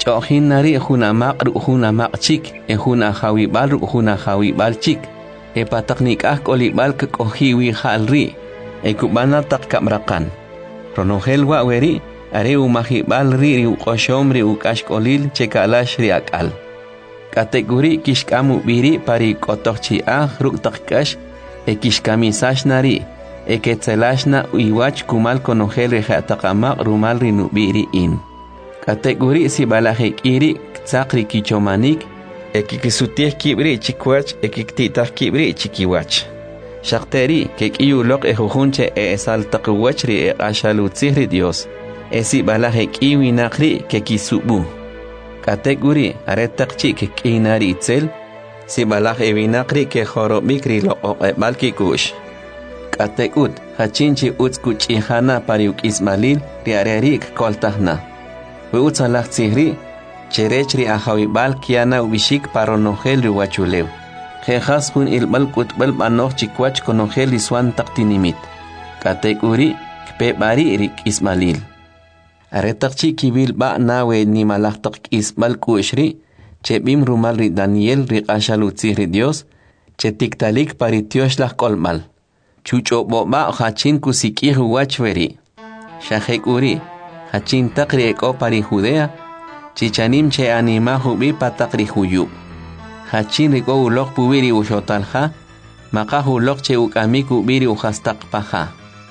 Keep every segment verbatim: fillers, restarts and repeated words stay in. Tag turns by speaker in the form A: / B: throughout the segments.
A: ch'ojin nari juna maqru juna maqchik e juna jawibal ru juna jawibal chik e pataknik ak olibal ke kohiwi halri e kubana tak kamrakan ronogel wa weri are umahibal ri ri uqoshom ri ukashkolil chekalash ri akal kategori kishkamu biri pari kotochi ah ruk takkash e kishkamisash nari e ketzelashna uiwach kumal konogel ri hatakamak rumal ri nubiri in kategori si balajek iri tsakri kichomanik e kikisutieh kibri chikwach e kiktitah kibri chikiwach shakteri ke kiyulok e jujunche e esaltakwach ri e ashalutzihri Dios e si balajek iwi nakri ke kisubu kategori aretakchi ke kinari itzel si balaj e vinakri ke jorobikri lo e balkikush katekut hachinchi utskuch ihana pariuk ismalil ri arerik koltahna Uutsalach tzihri, cherechri ajawibal kiana ubishik paronogel riwachulew. Jejas hun ilbal kutbal banoch chikwach konogel iswan taktinimit. Katek uri, kpebari rik ismalil. Aretakchi kibil ba nawe ni malachtak isbal kushri, chebim rumal ri Daniel rik ashalutzihri Dios, chetiktalik paritiosh kolmal. Chucho boba hachin kusikih wachveri. Shahek uri, Hachin takri eko pari Judea, chichanim che anima hubi patakri huyub. Hachin riko ulok pubiri ushotalha, maka ulok che ukamiku biri uhastak paha.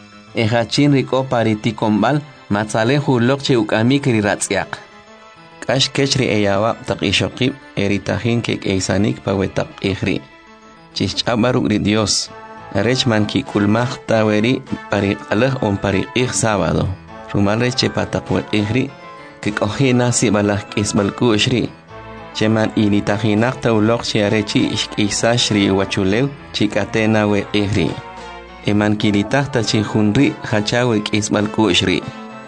A: E hachin riko pari tikombal, matzale ulok che ukamikri ratsiak. Kash kechri eyawa tak ishokib, eritahin kek eisanik pawetak ihri. Chichabaruk ri Dios, rechman ki kulmach taweri pari aleh on pari ih sábado. Rumalre che patakwek ihri, que cojina si balah kisbal kushri. Cheman initahinak taulok che arechi ishkisashri wachulew, chikatena we ihri. Eman kilitahta chihunri, hachawe kisbal kushri.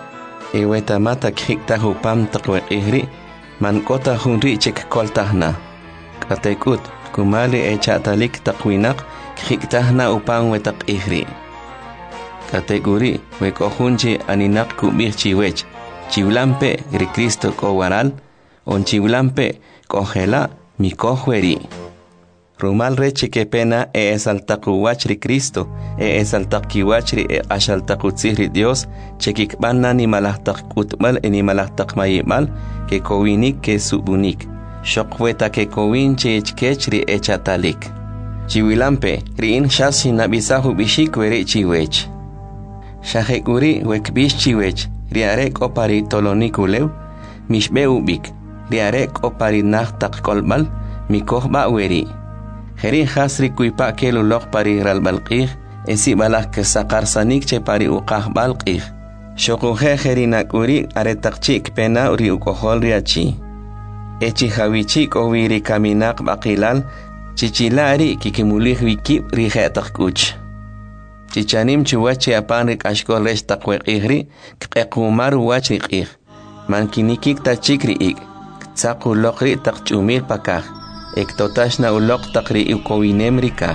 A: Eweta mata khikta hupam takwek ihri, man kota hunri chik koltahna. Katekut, kumali echatalik takwinak, khiktahna upang wetak ihri. Kategori wekohunchi aninak kubih chiwech chiwlampe ri Cristo kowaral on chiwlampe kojela mi kohweri rumal reche que pena e esaltakuwach ri Cristo e esaltakiwach ri e ashaltakutzihri Dios chekikbanna ni malahtak kutmal e ni malahtak mayimal que kowinik que subunik shokweta que kowinche echkech ri echatalik chiwilampe ri in shashi nabisahu bishik weri chiwech Shahekuri wekbish chiwech, riarek opari tolonikulew, mishbe ubik, riarek opari nachtak kolbal, mikohba weri. Heri hasri kuipa kelulok pari ralbalqih, esi balak kesakar che pari uqah balqih. Shokuhe heri nakuri aretakchik pena uri ukohol riachi. Echi hawichik owiri kaminak bakilal, chichilari kikimulih wikip rihetak kuch. Chichanim chuwachi apanrik ashkol resh takwek ihri, kqequmar wachrik ih. Mankinikik tachikri ik, ktsaku lokri takchumir pakaj, ektotashna ulok takri ukowinemri kaj.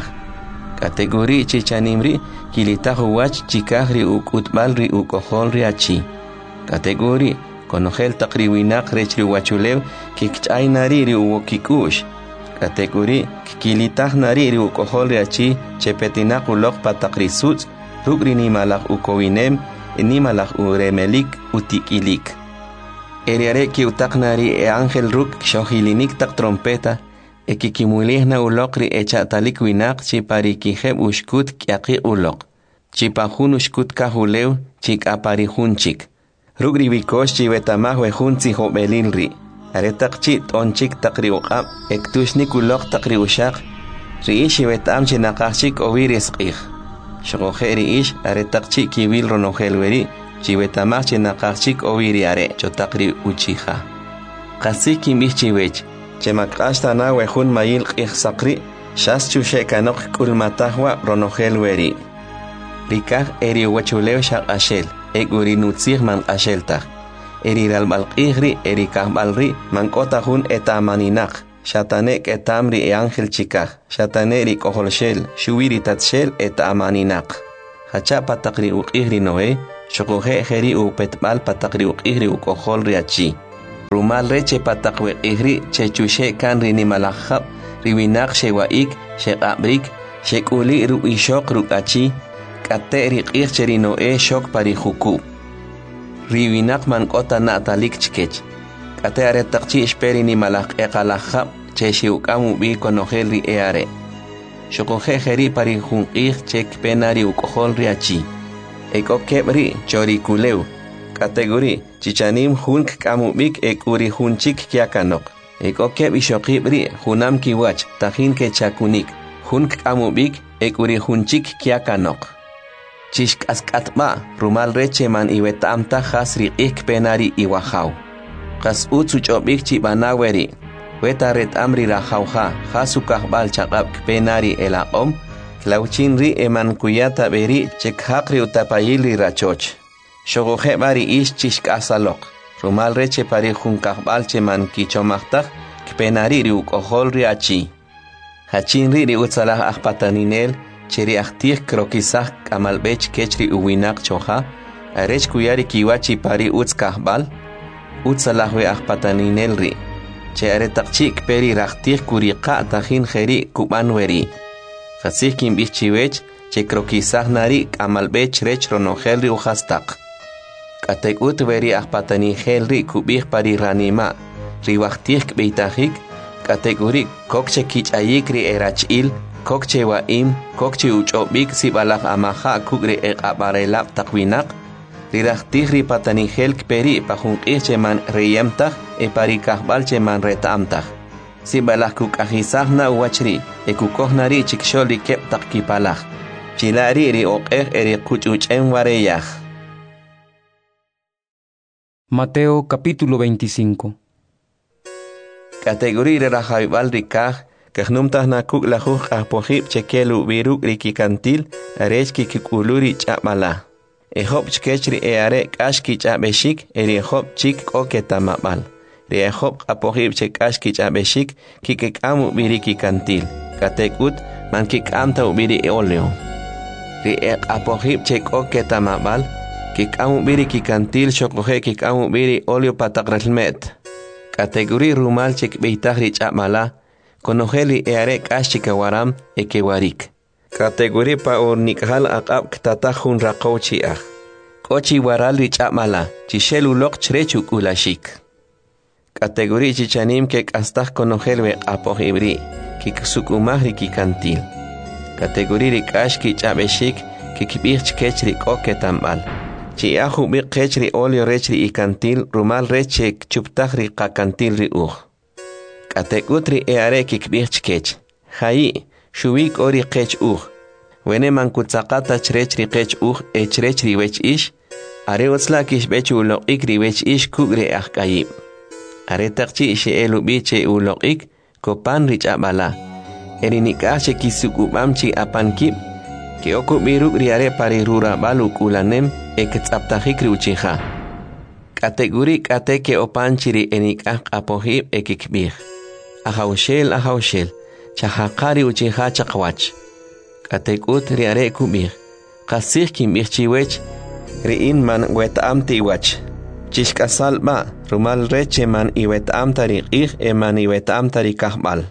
A: Kategori chichanimri, kilitahu wach chikahri ukutbalri ukoholri achi. Kategori, konogel takri winak rechri wachulew, kikchaynariri uwokikush. Kategori kilitah nariri ukoholri achi chepetinak ulok patakri suts rugri ni malak ukowinem ni malak uremelik utikilik. Eriare ki utak nari e angel ruk shohilinik tak trompeta e kikimulihna ulokri echatalik winak chipari kijeb ushkut kiaki ulok. Chipahun ushkut kahulew chik apari hunchik. Rugri wikosh chivetamah wehunzi hobelilri. Aretak chit onchik takri uqab, ektushnik ulok takri ushak, riishi vetam chinakachik oviris qih. Shokohe riish, aretak chik kiwil ronohelweri, chivetamach chinakachik oviri are, chotakri uchiha. Kasiki mih chiwech, chemakashta na wehun mayil qih sakri, shas chushe kanok kulmatahwa ronohelweri. Rikah eri wachulew shak ashel, ek urinutzih man asheltah. Eri ralbalqihri eri kahbalri mankotahun etamaninak shatanek etamri e ángel chikaj shataneri koholshel shuwiri tatshel etamaninak hacha patakri uqihri noe shokohe heri upetbal patakri uqihri ukoholri achi rumal reche patakwe ihri chechushe kan rini malakhab riwinak shewaik shekabrik shekuli ru ishok rukachi kate riqir cherino e shok pari huku riwinak man kota na talik chkech kate are takchi esperi ni malak e kalakhab cheshi ukamu bi konohel ri e are shokohe heri pari hunqir chek penari ukohol riachi ekop kebri chori kuleu kategori chichanim hulk kamubik ek uri hunchik kiakanok ekop keb ishokibri hunam kiwach tahin ke chakunik hulk kamubik ek uri hunchik kiakanok chishk askatma rumal reche man iwetamta hasri ik penari iwahaw kas utsu chobik chibanaweri wetaret amri rahawha hasukah bal chaqab penari elaqom Klauchin ri eman kuyata beri chek hakri utapayili rachoch. Shogohe bari ish chishk asalok. Rumal reche pari junkah balche man kichomachtak kpenari ri ukohol ri achi. Hachin ri ri utsalah akpataninel cheri aktir krokisah kamalbech kechri uwinak choha. Arech kuyari kiwachi pari utskah bal. Utsalahwe akpataninel ri. Che aretakchik peri raktir kuriqa tahin kheri kubanweri. Khasih kim bichiwech che krokisah nari kamalbech rech ronogel ri uhastak. Katek ut veri akpatani gel ri kubih pari ranima ri wachtih kbeitajik kategori kokche kich ayik ri erachil kokche waim kokche uchobik sibalak amaha kugri eqabarelap takwinak ri rachtih ri patani gel kperi pahunqih cheman reyemtah e pari kahbal cheman retamtah sibalak kukajisah na uwachri e kukohnari chiksholi kep takkipalah chilari ri oqeh eri kuchuchen wareyah.
B: Mateo capítulo veinticinco.
A: Categoría rajaibal rikaj kahnumtah nakuk lajuj ahpojib chekelu biruk rikikantil arechki kikuluri chapala ehop chkechri eare kashki chapeshik eri ehop chik koketamabal ri ehop apojib chekashki chapeshik kikekamu birikikantil katekut man kikamta ubiri oleo ri apojib chekoketamabal kikamu biri kikantil shokohe kikamu biri olio patakralmet kategori rumal chek beitahri chamala konojeli eare kashika waram ekewarik kategori pa ornikhal aqab ktatahun raqochi ah kochi warali chamala chishelu lok chrechuk ulashik kategori chichanim ke kastah konojelwe apohibri kiksukumahri kikantil kategori rikashki chabeshik kikibich kechri koketambal Chi ahu bi qechri olio rechri ikantil rumal reche chuptahri qakantil ri uj. Katekutri eare kikbich kech. Hayi, shuwik ori qech uj. Wene mankutsaqata chrechri qech uj e chrechri wech ish. Are utslakish bechu uloqik ri wech ish kugri ahkayib. Are takchi ishe elu biche uloqik kopan rich abala. Erinikashe kisukubamchi apankib. Ke oku biruk riare pari rura baluk ulanem eketsaptajik riuchiha. Kategori kateke opanchiri enikak apohib ekikbih. Ahaushel ahaushel. Chahakari uchiha chakwach. Katekut riare kubih. Kasih kimbih chiwech. Riin man wetam tiwach. Chishkasalba rumal reche man iwetam tariqih eman iwetam tarikahbal.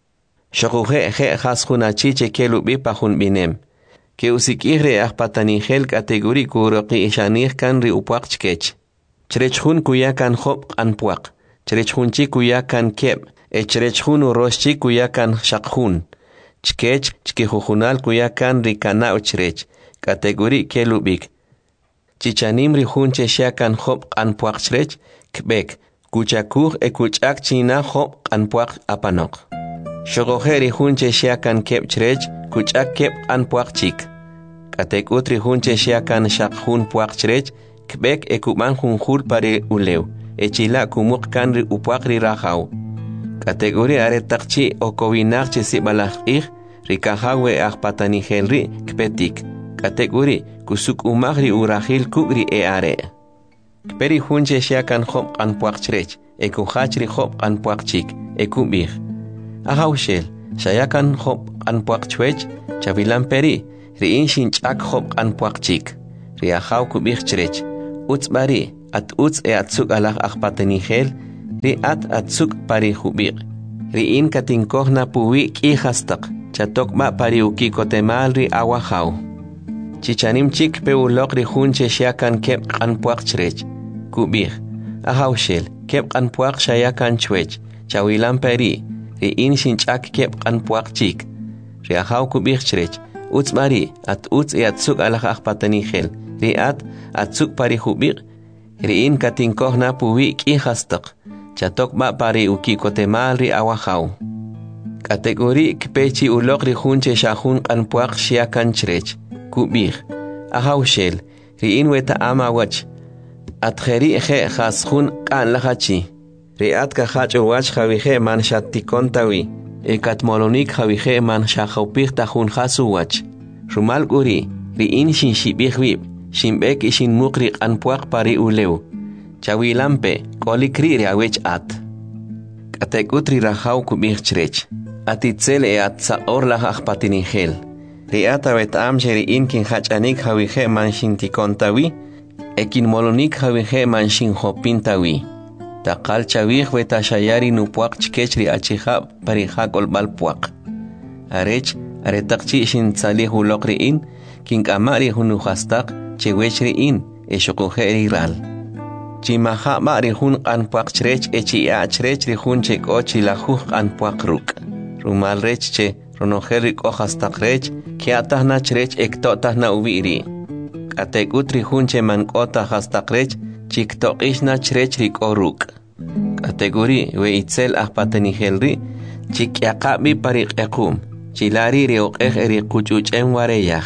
A: Shokuhe he hashunachi chekelubi pahun binem. Que usikihre ahpatanihel kategori kuroqi ishanir kan ri upuaq chkech. Chrechhun kuya kan hop anpuaq. Chrechhunchi kuya kan keb. E chrechhun uroshchi kuya kan shakhun. Chkech chkihujunal kuya kan ri kana uchrech. Kategori kelubik. Chichanim ri hunche shia kan hop anpuaq chrech. Kbek. Kuchakuj e kuchak china hop anpuaq apanok. Shogoheri hunche shia kan keb chrech. Kuchak kep an puak chik. Katek utri hunche shia kan shak hun puak chrech. Kbek e kuman hun hul pare uleu. E chila kumuk kan ri upuak ri rahaw. Kategori are takchi o kowinak che si balak ik. Rikahawe ak patani helri kpetik. Kategori kusuk umak ri urahil kugri e are. Kperi hunche shia kan hop an puak chrech. E kuhach ri hop an puak chik. E kubir. Ahaw shel. Shayakan hop an puak chwech, chavilan peri, riin shinchak hop an puak chik. Riahaw kubich chrech. Uts bari, at uts e atsuk alak akpatanihel, ri at atsuk pari hubiq. Ri in katinkohna puwi kihastak, chatok ma pari ukikotemal ri awahaw. Chichanim chik pe ulok ri hunche shakan kep kanpuak chrech. Kubir. Ahawshel, kep kanpuak shayakan chwech. Chawilan peri. Ri in shinchak kep kanpuak chik. Ri ahaw kubir chrech. Uts mari, at uts e atsuk alak akpatanihel. Ri at, atsuk pari hubir. Ri in katinkohna puwi kihastak. Chatok ma pari ukikotemal ri awahaw. Kategori kpechi ulok ri hunche shahun kanpuak shayakan chrech. Kubir. Ahawshel, ri in weta ama wach. At kheri khe khaskhun kan lahachi. Ri at ka khach wach khawihe man shattikontawi. E kat molonik khawihe man shakhawpih tahun khasu wach. Rumal guri, ri in shin shibih wib. Shimbek ishin mukri kanpuak pari ulew. Chawi lampe, kolikri ri awech at. Katek utri rahaw kubir chrech. Atitzel e at saor lahak patinihel. Riata wet am sheri in kin hachanik hawihe man shintikontawi, ekin molonik hawihe man shin hopintawi. Takal chawih weta shayari nupuak chikechri achihab parihak olbal puak. Arech, aretakchi shin salih ulokri in, kin kamari hunu hastak, chewechri in, eshokuheri ral. Chimaha mari hun an puak chrech echi a chrech ri hun chek ochi lahuh an puak ruk. Rumal rech che, ronoherik ohastak rech, kiatah na chrech ektotah na uwiri. Katek utri hunche man kota hastak rech, chiktok ish na chrech rik oruk. Kategori we itzel ahpatanihel ri, chik yakabi parik ekum, chilari riok eh eri kuchuch em wareyah.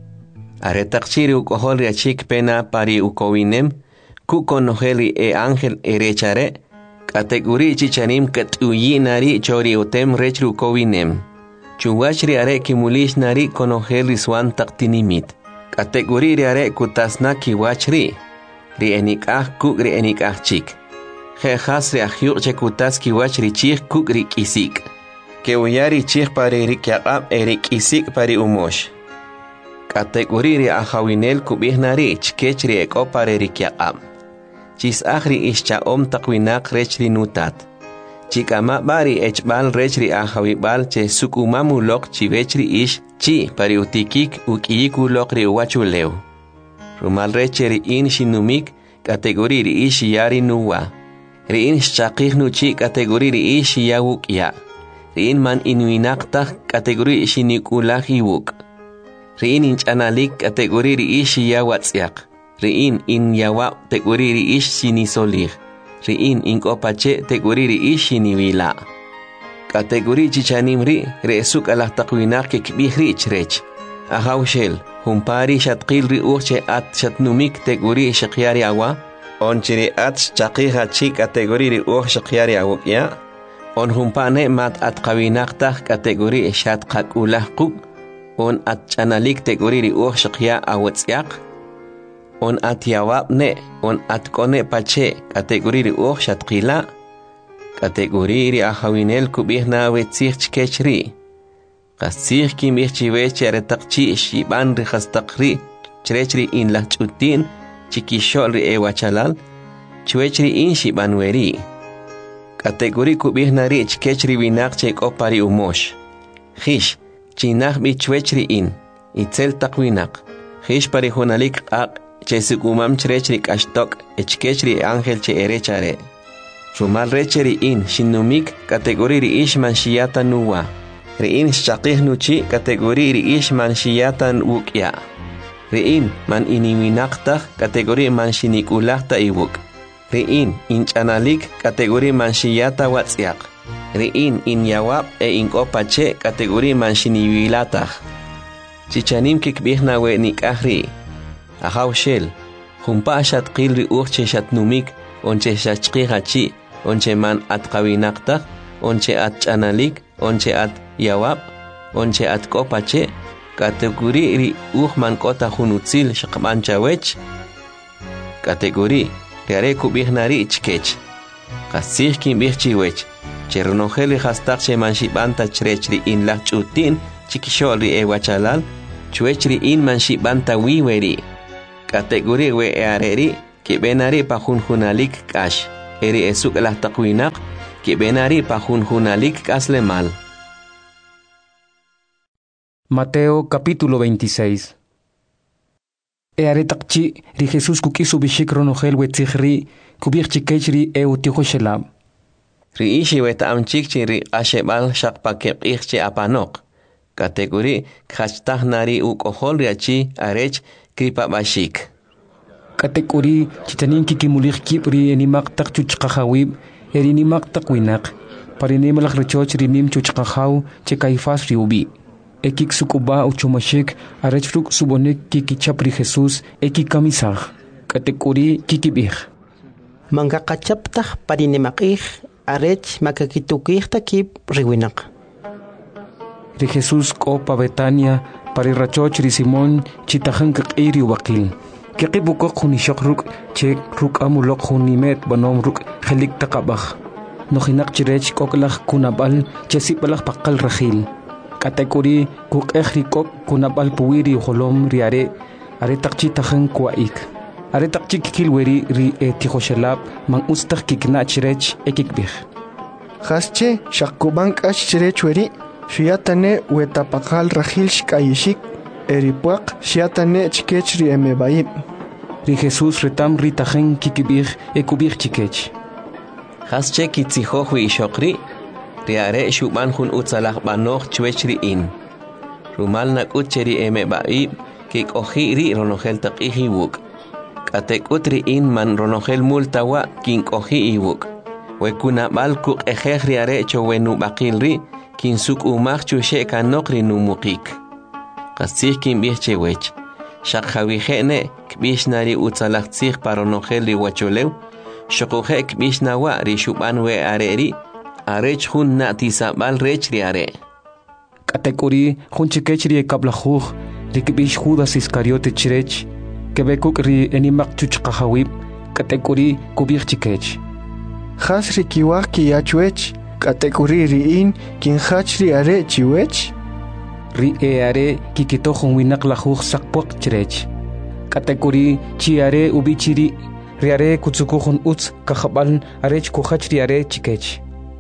A: Aretak chiri ukohol ria chik pena pari ukowinem, kukonoheli e angel erechare, kategori chichanim kat uyinari chori utem rech ukowinem. Chuwachri are kimulish nari konoheli swan taktinimit. Kategori are kutasna kiwachri. Ri enikah kuk ri enikah chik. Jehas ri ahyuk che kutas kiwachri chik kuk ri kisik. Kewuyari chik pari ri kiakab eri kisik pari umosh. Kategori ri ahawinel kubih nari chkech ri eko pari ri kiakab. Chis ahri ischa om takwinak rech ri nutat. Chikama bari echbal rechri ahawibal che sukumamu lok chivechri ish chi pari utikik ukiyiku lok ri uwachuleu. Rumal recheri in shinumik kategori ri ish yari nuwa. Ri in shakih nu chi kategori ri ish yawuk ya. Ri in man inuinakta kategori shinikulak iwuk. Ri in inchanalik kategori ri ish yawatsiak. Ri in in yawa kategori ri ish sinisolir. Riin inkopache teguriri ishi niwila. Kategori chichanimri reesuk alah takwinak kikbihri chrech. Ahawshel, humpari shatkil ri uche at shatnumik teguri shakyari awa. On chiri at chakiha chi kategori ri uch shakyari awukya. On humpane mat at kawinakta kategori shatkak ulah kuk. On at chanalik teguri ri uch shakya awatsyak. On at yawab ne, on at kone pache, kategori ri uch shatkila. Kategori ri ahawinel kubih na wetzich chkechri. Kasich kim ich chiweche retakchi shiban ri hastakri, chrechri in la chutin, chikishol ri ewachalal, chwechri in shiban weri. Kategori kubih na ri chkechri winak chek opari umosh. Hish, chinach bi chwechri in, itzel takwinak. Hish pari hunalik ak, chesukumam chrechri kashtok, echkechri angel che erechare. Rumal recheri in, shinumik, kategori ri ishman shiyata nuwa. Riin shakih nuchi, kategori ri ishman shiyatan wukya. Riin man iniwinakta, kategori man shinikulakta iwuk. Riin inchanalik, kategori man shiyata watsyak. Riin inyawab e inkopache, kategori man shiniwilatah. Chichanim kikbihna we nikahri. Ahawshel, humpa shatkil ri uche shatnumik, onche shachkihachi, onche man at kawinakta, onche at chanalik, onche at yawab, onche at kopache, kategori ri uhman kota hunutzil shakman chawech. Kategori, riare kubihnari chkech. Kasih kim bihchiwech, chernoheli hastak che manshibanta chrechri in la chutin, chikisholi ewachalal, chwechri in manshibanta wiweri. Kategori we eareri, que benari pa junjunalik kash. eri esuk elah taqwinak ki benari pa hun hunalik kasle mal.
B: Mateo capítulo veintiséis. E aretakchi ri Jesús kukisu bishik ronogel wetzihri kubirchikechri e utihoshelab.
A: Ri ishi weta amchikchi ri ashebal shakpakek ichchi apanok. Kategori khachtah nari ukohol riachi arech kripa bashik.
B: Kategori chitanin kikimulik kipri enimak tak chuchkahawib eri nimak tak winak. Parinimalak rechoch rinim chuchkahaw chekaifas riubi. Ekik sukuba uchumashik arechfruk subonek kikichapri Jesús ekikamisaj. Kategori kikibih.
C: Mangakachaptah parinimakih arech makakitukih takip riwinak.
B: Ri Jesús kopa Betania pari rachoch ri Simón chitajan kakiri wakil. Kikibukok hunishok ruk chek ruk amulok hunimet banom ruk helik takabach. Nohinak chirech koklach kunabal chesibalach pakal rahil. Kategori kuk echri kok kunabal puwiri holom riare are takchi tajan kwaik. Are takchi kikilweri ri etihoshelab mang ustak kikna chirech ekikbih.
D: Hasche shakubank ash chirech weri. Shiatane wetapakal rahil shkayishik eripuak shiatane chikechri emebaib.
B: Ri Jesús retam ritajen kikibih ekubih chikech.
A: Hasche kitzihohwi ishokri riare shuban hun utsalach banoch chwechri in. Rumal nak utcheri emebaib kik ohiri ronogel taqihi wuk. Katek utri in man ronogel multawa kink ohi iwuk. Wekunabal kuk ejeh riare chowenu bakilri kin suk umach chushe kanokri numukik. Qasih kin bih chewech. Shak hawihene kbish nari utsalach tzih paronogel ri wacholew. Shokuhe kbish nawa ri shuban we areri. Arech hun na tisabal rech ri are.
B: Kategori hun chikech ri ekablajuj ri kbish Judas Iscariote chirech. Kebekuk ri enimak chuchkahawib. Kategori kubih chikech.
D: Has rikiwak ki yachwech. Kategori riin kin hachri are chiwech.
B: Ri e are kikitohon winak lajuj sakpuak chirech. Kategori chi are ubichiri ri are kutsukuhon uts kahabal arech kuhachri are chikech.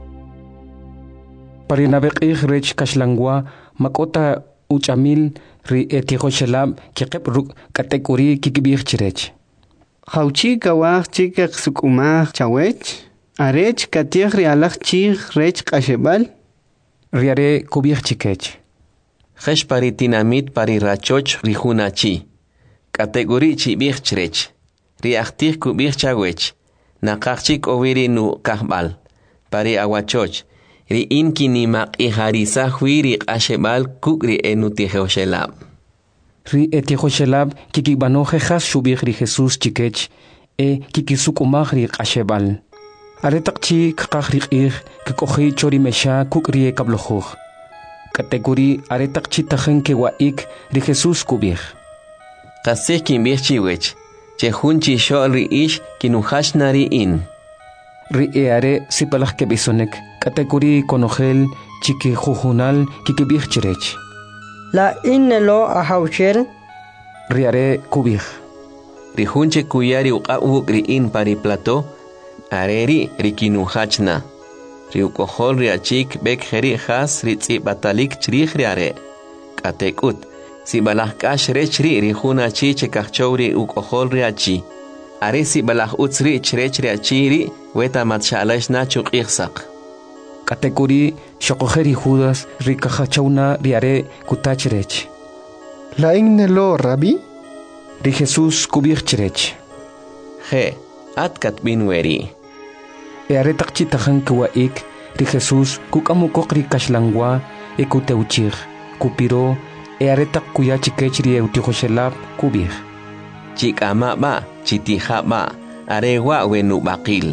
B: Parinabek ih rech kashlangwa makota uchamil ri etihoshelab kikep ruk kategori kikibih chirech.
C: Hauchi kawak chikak sukumah chawech. Arech katiach rialach chich rech kashebal.
B: Riare kubih chikech.
A: Hesh pari tinamit pari rachoch rihunachi. Kategori chibih chirech. Riachtih kubih chawech. Nakachik oviri nu kahbal. Pari awachoch. Ri inki nimak iharisa huiri kashebal kukri enutihoshelab.
B: Ri etihoshelab kikibanoje has shubih ri Jesús chikech. E kikisukumah ri kashebal. Aretakchi kakahrik ih kikohi chori mesha kukrie kablojuj. Kategori aretakchi tajen kewaik ri Jesús kubih.
A: Kasih kimbih chiwech. Chehunchi shol ri ish kinuhash nari in.
B: Ri e are sipalach kebisonek. Kategori konogel chiki jujunal kikibih chirech.
C: La innelo ahaucher.
B: Ri are kubih.
A: Ri hunche kuyari uqawuk ri in pari plato. Areri rikinuhachna. Riukohol riachik bek heri has ritzi batalik chrih riare. Katekut. Si balah kash rechri rihuna chi chekachowri ukohol riachi. Are si balah utsri chrech riachiri weta matshalash na chuk ihsak.
B: Kategori shokoheri Judas rikahachawna riare kutachrech.
D: La innelo rabi.
B: Ri Jesús kubih chirech.
A: He. Atkat binweri.
B: E aretakchi tajan kuwaik ri Jesús kukamukok ri kashlangwa e kuteuchir kupiro e aretak kuya chikech ri eutihoshelab kubih.
A: Chikama ba chitiha ba arewa wenu bakil.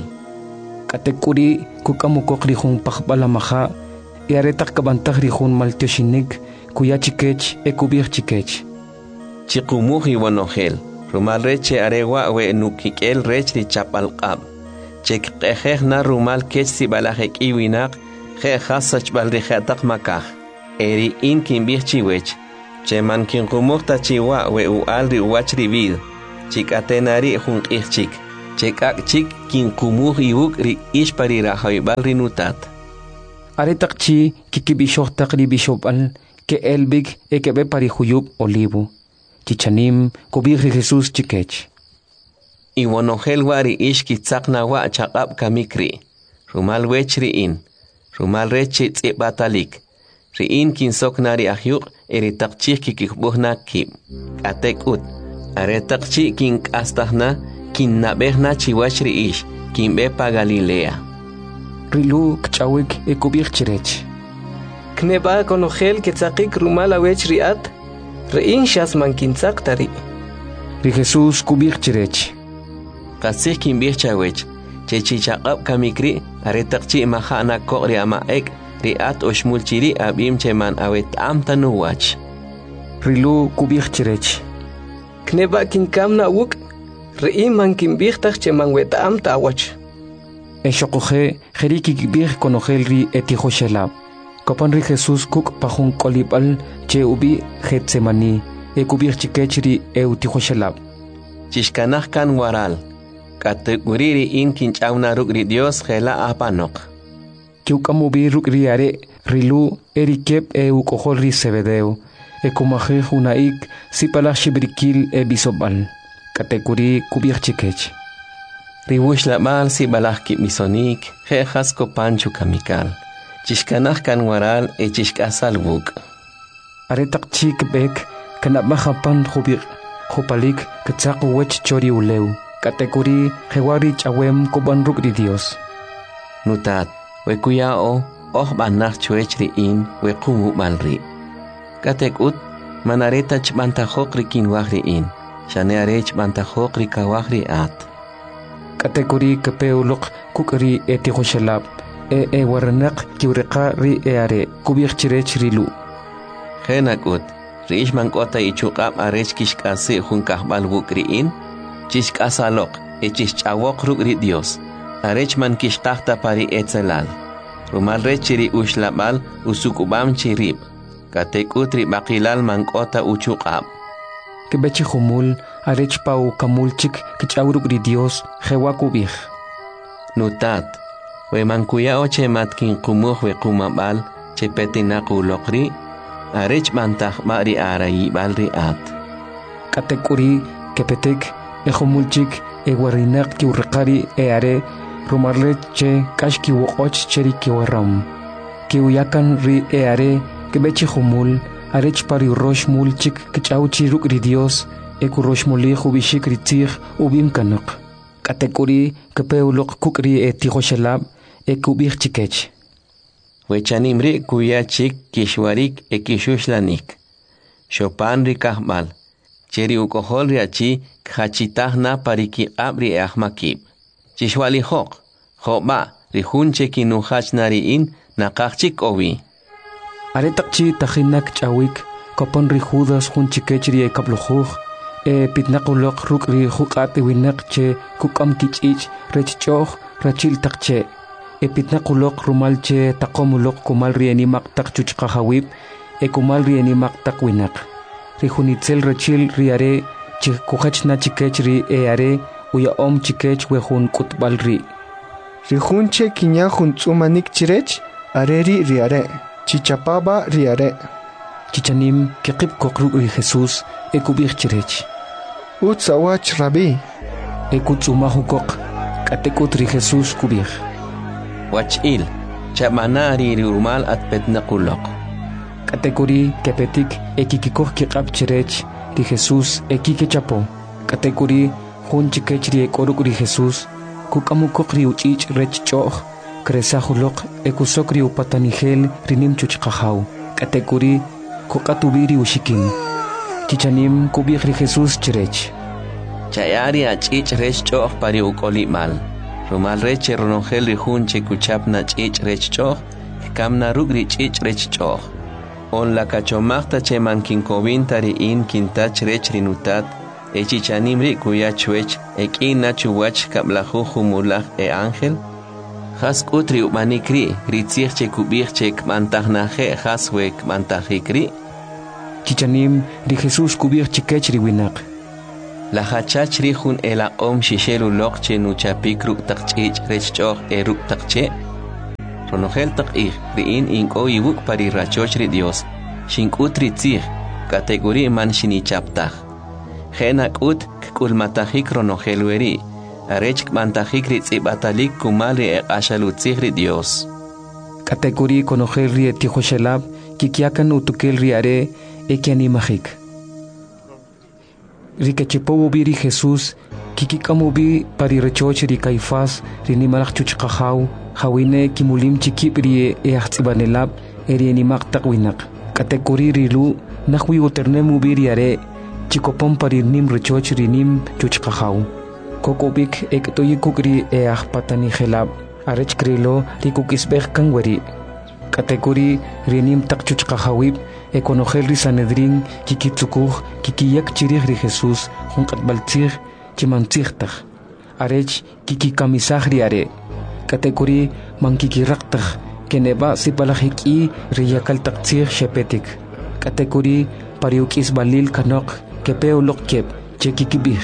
B: Kategori kukamukok ri hun pakbalamaha e aretak kabantag ri hun maltioshinik kuya chikech e kubih chikech.
A: Chikumuhi wanogel. Rumal reche arewa we nukikel rech ri chapalqab. Chek qeheh na rumal kech si balajek iwinak je hasach bal ri khatak makah. Eri in kimbih chiwech. Che man kin kumukta chiwa we ual ri uach ri vid. Chik atenari hun qihchik. chekak chik kin kumuh iuk ri ish parira haibal rinutat.
B: Aretak chi kikibishok takri bishopal ke elbig ekebe parihuyub olivo. Chichanim kubigri Jesús chikech.
A: Iwonogel wari ish kitzakna wa chakab kamikri. Rumal wech riin. Rumal rechi tzibbatalik. Riin kinsok nari ahyuk eritak chik kikikbuhna kib. Atek ut. Aretak chi kink astahna kin nabehna chiwach riish. Kin bepa Galilea.
B: Rilu kchawik ekubig chirech.
E: Kneba konogel kitzakik rumal awech riat. Rein shas man kintzak tari.
B: Ri Jesús kubig chirech.
A: Kasih kin bih chawech. Chechi chakab kamikri aretak chi mahana ko ri ama ek riat oshmul chiri abim cheman awet am tanuwach.
B: Rilu kubig chirech.
E: Kneba kinkamna wuk. Rein man kinbih tak cheman wet am tawach.
B: Eshokoje jeriki kibig konogel ri etihoshelab. Kopan ri Jesús kuk pahun kolibal che ubi Getsemani e kubig chikechri e utihoshelab.
A: Chishkanah kan waral. Kateguriri in kinchauna rugri Dios gela apanok.
B: Kiukamubi rugri are rilu erikep e ukohol ri sebedeo. E kumaje hunaik sipala shibrikil e bisobal. Kateguri kubig chikech. Ribush la mal sibalah kip misonik jejas kopanchu kamikal. Chishkanah kan waral e chishkasal buk. Aretak chik bek kanap mahapan hubik hupalik ketsaku wech chori uleu. Kategori hewari chawem koban rugri Dios. Nutat, wekuyao oh banach chuechri in wekumu malri. Katekut manareta chbantajokri kinwahri in. Shanearech bantajokri kawahri at. Kategori kepeulok kukri etihoshelab. E e waranak kiureka ri eare kubik chirech rilu. Henakut, riishman kota ichukab arech kishkase hunkahbal wukri in. Chishkasalok e chishchawok rugri Dios. Arechman kishkahta pari etzelal. Rumal rechiri ushlabal usukubam chirib. Katekutri bakilal mankota uchukab. Kebechi humul arech pau kamulchik kichawrugri Dios hewakubih. Nutat. We mankuyao che matkin kumuh we kumabal che petinakulokri. Arech mantah mari arayi balri at. Katekuri kepetek ejomulchik eguarinak kiurrekari eare rumarle che kashki wokoch cheri kiwaram. Kiuyakan ri eare kebechi humul arech pari rosh mulchik kichauchi rugri Dios eku rosh muli hubishik ritzig ubim kanok. Katekuri kepeulok kukri etihoshelab ekubig chikech. Wechanimri kuyachik kishwarik ekishuslanik. Chopan ri kahmal. Cheri ukohol riachi khachitahna pariki abri ahmakib. Chishwali hok. Hoba rihunche kinuhachnari in nakachik ovi. Aretakchi tahinak chawik kopon ri Judas hunchikechri e kablujuj e pitnakulok rukri hukat winak che kukam kichich rechchoh rachil takche. E pitnakulok rumalche takomulok kumal rienimak takchuchkahawib e kumal rienimak takwinak. Rihunitzel rachil riare chikuhachna chikechri e are uya om chikech wehun kutbalri.
D: Rihunche kinya huntsumanik chirech areri riare. Chichapaba riare.
B: Chichanim kekip kokru ri Jesús e kubig chirech.
D: Utsawach rabi.
B: E kutsumahu kok katekut ri Jesús kubig.
A: Wachil chamanari rumal at petnakulok.
B: Kategori kepetik ekikikoh kikab chirech ri Jesús ekikechapo. Kategori hun chikechri ekoruk ri Jesús kukamukok ri uchich rechchoh kresahulok ekusok ri upatanigel rinim chuchkahaw. Kategori kukatubiri ushikin. Chichanim kubig ri Jesús chirech.
A: Chayari achich rechchoh pari ukolimal. Rumal reche ronongel ri hunche kuchapna chich rechchoh kamna rugri chich rechchoh. On la cachomachta che mankin kovintari in kintach rech rinutat e chichanimri kuyachuech e kina chuwach kablahu humulach e ángel. Has kutri umanikri ritzich che kubich che kmantahnaje haswe kmantahikri.
B: Chichanim ri Jesús kubich chikech ri winak.
A: La hachach rihun ela om shishelu lokche nuchapik ruk takchich rechchoch e ruk takche. Ronogel takich riin inko iwuk pari rachoch ri Dios. Shinkut ritzich kategori man shinichaptach. Genak ut kulmatahik ronogel weri. Arech mantahik ritzibatalik kumali e ashalutzich ri Dios.
B: Kategori konogel ri etihoshelab kikiakan utukel riare ekianimahik. Rikachipo biri Jesús kikikamubi pari rechoch ri Caifás rinimalach chuchqahaw hawine kimulim chikipri e ahtsibanelab erienimaq taqwinak kategori rilu nahwi uternemu biriare chikopom pari nim rechoch rinim chuchqahaw kokobik ektoyikukri e ahpatani gelab arech krilo rikukisbeh kangweri kategori rinim taqchuchqahawib ekonogel ri Sanedrin kikitsukuj kikiyak chirij ri Jesús junqatbaltzij chimantzijtaj arech kikikamisaj ri are kategori mankikiraqtaj keneba sipalajiki ri yakaltaqtzij shepetik kategori pariukisbalil kanok kepeoloqkep chekikibij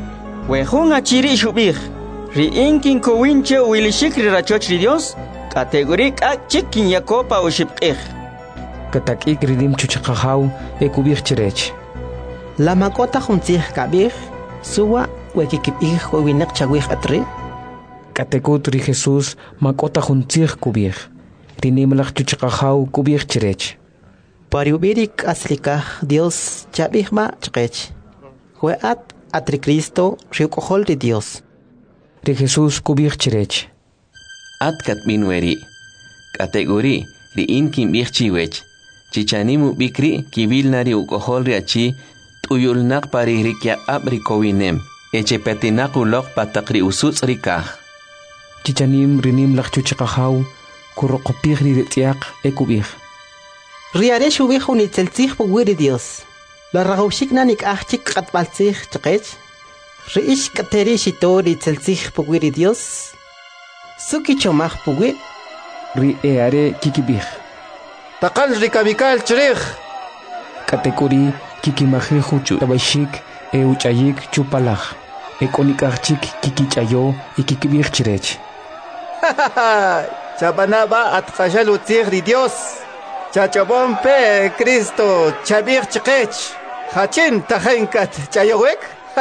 F: wejun achiri shubij ri inkin kowinche wilishik ri rachoch ri Dios kategori k'ak chikin yakopa ushibqij
B: katakik ridim chuchqahaw ekubij chirech
G: la makota juntzij kabij suwa wekikibij wewinaq chawij atri
B: katekut ri Jesús makota juntzij kubij rinimlaj chuchqahaw kubij chirech
G: pariubirik aslikaj Dios chabijma chqech hueat atri Cristo riukohol ri Dios
B: ri Jesús kubij chirech
A: Atkat minweri kategori ri inkin bichchiwech chichanimu bikri kibilnari ukohol riachi tuyulnaq pari rikya abri kowinem echepetinaq uloq pataqri usuts rikaj
B: chichanim rinim laqchuchqahaw kuroqopij ri retiaq ekubij
G: riare shubij unitzeltzij puwiri Dios la ragawshik nanik ahchik qatbaltzij chqech riish kateri shitori tzeltzij puwiri Dios suki chomaj puwi
B: ri eare kikibij
D: taqal rikabikal chirij
B: kategori kikimajeju chutabashik e uchayik chupalaj ekonikajchik kikichayo y kikibij chirech
D: chabanaba atqashalu tzij ri Dios chachabon pe Cristo chabij chqech hachin tajenkat chayowek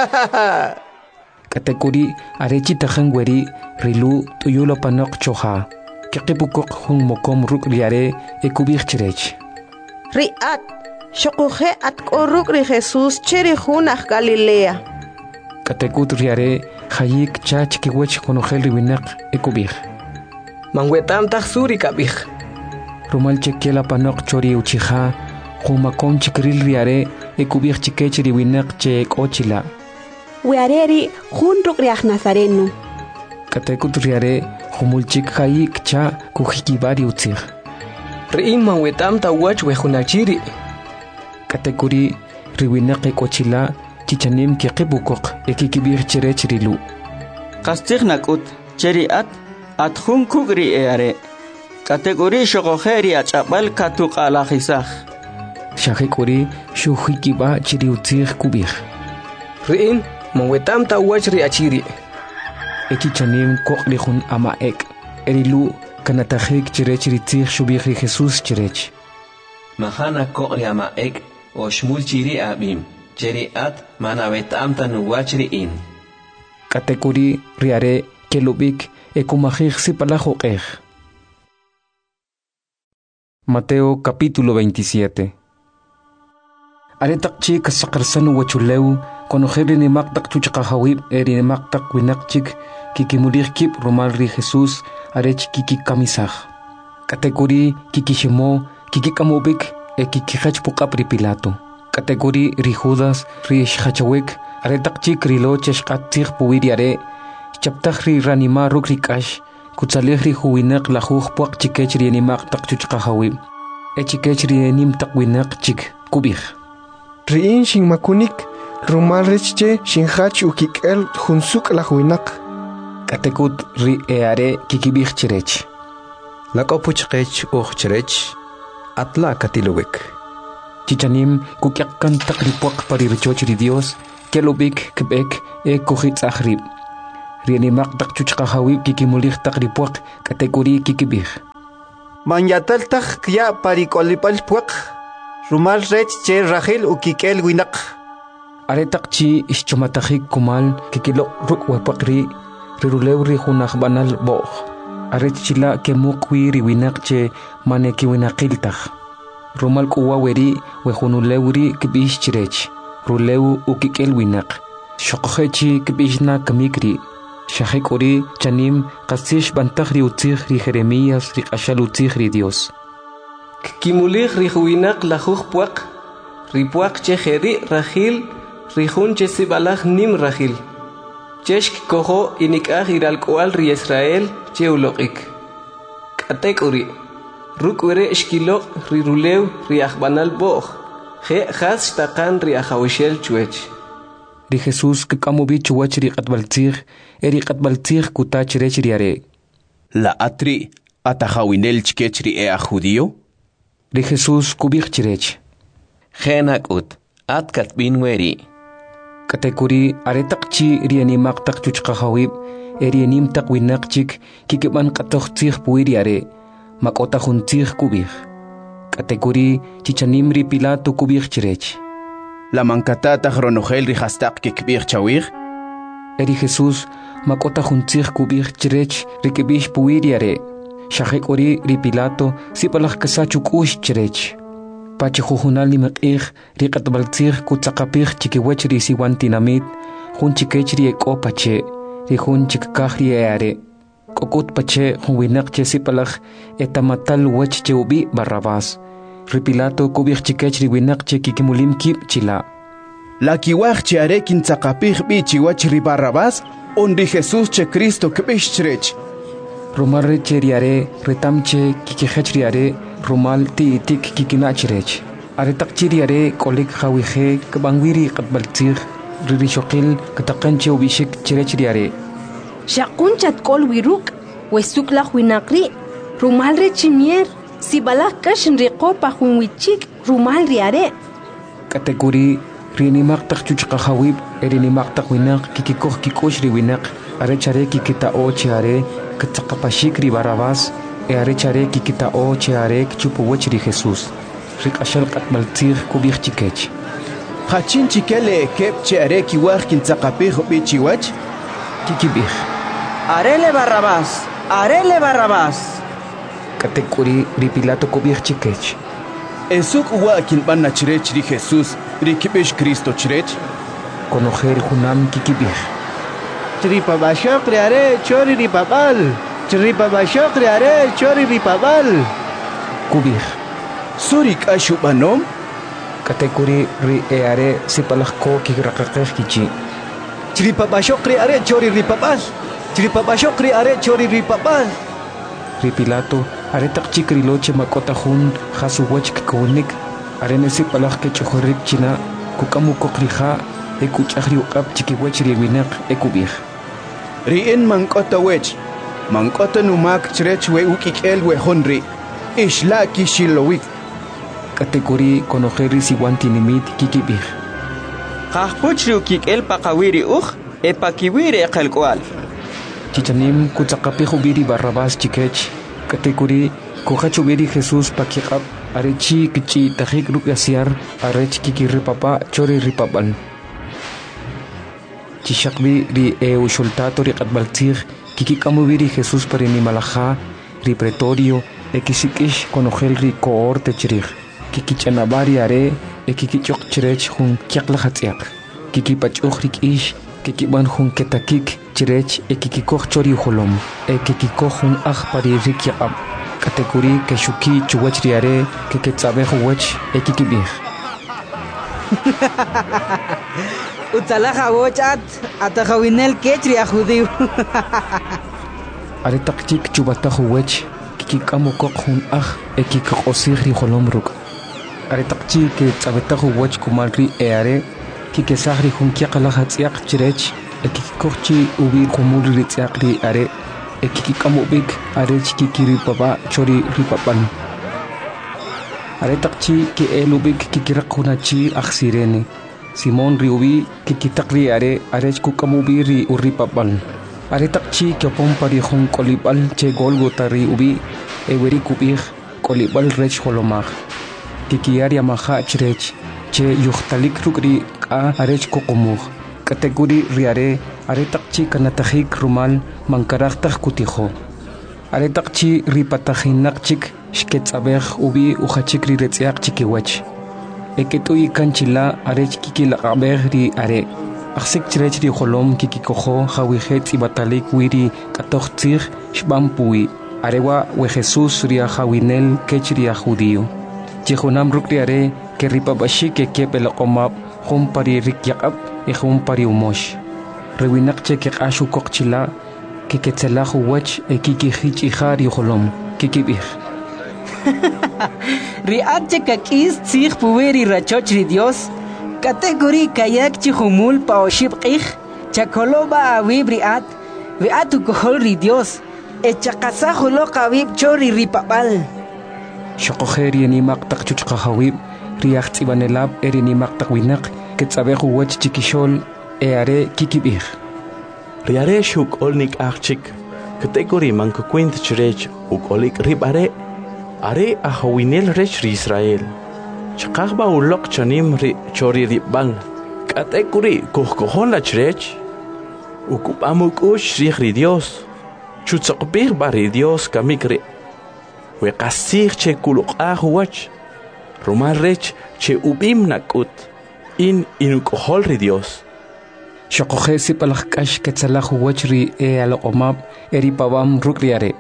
B: kategori arechi tajangweri rilu tuyulo panok choha kikipukok hun mokom ruk riare ekubij chirech
H: riat shokuje at koruk ri Jesús chiri hunaj Galilea
B: katekut riare hayik chach kiwech konogel riwinaq ekubij
E: manwetam tajsuri kabij
B: rumal chekela panok chori uchija humakom chikril riare ekubij chikech riwinaq che ekochila
H: weareri junruk riaj Nazareno
B: katekut riare humulchik hayik cha kujikibari utzij
E: riim manwetam tawach wejunachiri
B: kategori riwinaq ekochila chichanim kiqibukoq ekikibij chirech rilu
F: qastij nakut cheriat atjun kugri eare kategori shoqojeri ach'abal katuq'alajisaj
B: shajekuri shujikiba chiri utzij kubij
E: riin manwetam tawach riachiri
B: ekichanim koqrijun ama ek erilu kanatajik chirech ritzij shubij ri Jesús chirech
A: Mahana koqri ama ek o shmul chiri abim cheri at manawetam tanuwach riin
B: kategori riare kelubik ekumajij sipalajoqej Mateo capítulo veintisiete. Aretaqchi kasaqarsanu wachuleu konojeri ni maqtaq chuchqahawib eri ni maqtaq winaqchik kikimulij kip romal ri Jesús arech kikikamisaj kategori kikishimo kikikamubik e kikijach puqap ri Pilato kategori ri Judas ri shachawik aretaqchi krilo cheshqatzij puwiri are chaptaj ri ranima ruk rikash kutsalej ri huwinaq lajuj puaq chikech ri animaq taq chuchqahawib e chikech ri enim taq winaq chik kubij
D: riin shinmakunik rumal rechche shinhach ukik'el junsuk lajwinaq
B: katekut ri eare kikibij chirech
I: lak'opu chqech uj chirech atla katilowik
B: chichanim kukyaqkan taq ri puaq pari richoch ri Dios kelubik kbek e kuhit akhrib. Rienimak tak chuchkahawib kikimulik takripuak kategori kikibih.
D: Manyatal tak kya parikolipal puak. Rumal rech che Rahel ukikel winak.
B: Aretak chi ischumatahik kumal kikilok ruk wapakri rirulewri hunak banal boh. Aret chila kemukwi riwinak che maneki winakiltak. Rumal kuwa weri wehunulewri kibish chirech. Rulew ukikel winak. Shokhechi kibishna kamikri. Shahekori chanim kasish bantakri utzih ri Jeremías ri ashal utzih ri Dios.
E: Kimulich ri huinak lahuch puak. Ri puak che jeri Rahil ri hun che sibalach nim Rahil. Cheshk koho inikah iralkoal ri Israel che ulokik. Katekori. Rukwere eshkilo ri rulew ri achbanal boh. Je khas takan ri achawishel chuech.
B: Ri Jesús que kamubi chuach ri qatbaltzig eri qatbaltzig kutach rech riare.
A: La atri atajawinel chkech ri ea judío.
B: Ri Jesús kubich chirech.
A: Genak ut atkat binweri.
B: Katekuri aretakchi ri animak tak chuchqahawib eri anim tak winakchik kikiban qatochtzig puiriare makota juntzig kubich. Katekuri chichanim ri Pilato kubich chirech.
A: La mancatata gronogel rijastak kikbir chawir.
B: Eri Jesús makota juntzig kubich chirech rikibich puiriare. Shahek ori ri Pilato sipalach kasachuk ush chirech. Pache jujunal ni mak'ij ri qatbaltzig kutzaqapij chikiwech ri siwantinamit jun chikech ri eko pache ri jun chikkaj ri eare. Kokut pache jun winak che sipalach etamatal wech che ubi Barrabás. Ri Pilato kubich chikech ri winak che kikimulim kip chila.
A: La kiwaj che are kintzaqapij bi chiwach ri Barrabás on ri Jesús che Cristo kbish chirech.
B: Rumal che riare retamche kikijech riare rumal ti tik kikinachirech. Are takchiriare kolik khawije kabangwiri qatbaltzig ri shokil kataqanche ubishik chirech riare.
H: Shakunchat kol wiruk wesuk la winakri rumal re chimier sibalak kashin riqo pa junwichik rumal riare.
B: Kategori rinimak tak chuchqahawib erinimak tak winak kikikoh kikosh ri winak are chare kikita o chare katzaqapashik ri Barrabás e are chare kikita o chare chupuwech ri Jesús. Rik ashal qatbaltzig kubich chikech.
A: Hachin chikele kep che are kiwaj kintzaqapij bi chiwach
B: kikibich.
F: Arele Barrabás, arele Barrabás.
B: Katekuri ri Pilato kubich chikech.
A: Esuk uwa kinbana chirech ri Jesús ri kibish Cristo chirech.
B: Konojer junam kikibich.
C: Tripa bashok riare chori ripabal. Tripa bashok riare chori ripabal.
B: Kubich.
A: Surik ashubanom.
B: Katekuri ri eare sipalach ko kikrakakech kichi.
D: Tripa bashok riare chori ripabal. Tripa bashok riare chori ripabal.
B: Ri Pilato are tak chikri loche makota jun jasuwech kikonik are nesi palach ke chohorik china kukamu kokrija e kuchahri uqap chikiwech ri winak e kubich.
A: Ri in mankota wech mankota numak chirech we ukikel we honri ishla kishilowik.
B: Kategori konojeri siwantinimit kikibich.
F: Qahpuchri ukikel paqawiri uj e pakiwiri qalkwal.
B: Chichanim kutzaqapij ubiri Barrabás chikech. Kategori kujachu ubiri Jesús pakiqap arechi kichi tajik ruk yasiar arech kiki ripapa chori ripapal. Chishakbi ri e ushultato ri qatbaltzig kiki kamubiri Jesús parini malaja ri pretorio e kisikish konojel ri cohorte chirij. Kiki chanabari are e kiki chok chirech jun kiaqlajatsiaq. Kiki pachuj rik ish kiki ban jun ketakik chirech e kiki koch chori holom e kiki koch jun aj pari rik yaqab. Kategori keshuki chuwach riare ke ketzabe huwach e kiki bih.
J: Utalaja wochat atajawinel kechri a judío.
B: Are takchik chubata huwach kiki kamo kok jun aj e kiki osir ri holom ruk. Are takchi ke tzabeta huwach kumalri e are kiki sahri jun kiaqalajatsiaq chirech e kiki kochi ubir kumul ri tsiaqri are e kiki kamubik are kiki ripapa chori ripapan. Are takchi ke elubik kiki rakunachi aksirene Simón ri ubi kikitak ri are are kukamubi ri uri papal. Are takchi kyopon pari hon kolibal che Golgota ri ubi eweri kubih kolibal rech holomag. Kikiari amaha chrech che yuhtalik rukri ka arech kokomug. Kategori ri are are takchi kanatahik rumal mankaraktak kutiho. Are takchi ri patahinakchik shketsabeh ubi uhachik ri retziak chikiwach. Eketui kanchila arech kikila abeh ri are. Aksik chrech ri holom kikikoho hawihet ibatalik wiri katochtzir shbampui. Arewa we Jesus ria hawinel kech ria judío. Jehonam rukri are que ripabashi que kepel omab hum pari rikyakab e hum pari umosh. Rewinak che ke ashu kokchila que ketzelahu wach e kiki hich ihari holom kikibir.
J: Riat che kakis tzich puweri rachoch ri Dios. Kategori kayak chi humul pa oshib qih. Chakoloba awib riat. Riat ukohol ri Dios. E chakasa hulo kawib chori ripapal.
B: Shokojeri ni maktak chuchka hawib. Riacht ibanelab eri ni maktak winak. Ketzabehu wach chikishol e are kikibir.
K: Riare shuk olnik achik. Kategori mankukwint chrech ukolik rib are. Are ahawinel rech ri Israel. Chakahba ulok chanim ri chori ribal. Kategori kohkohon la chrech. Ukupamuk ush ri Dios. Chutzokbir bari Dios kamikri. We kasir che kuluk ahuach. Rumal rech che ubim nakut. In inukohol ri Dios.
B: Shokohe si palakash ketzalahu wachri e alomab eri pabam rukriare.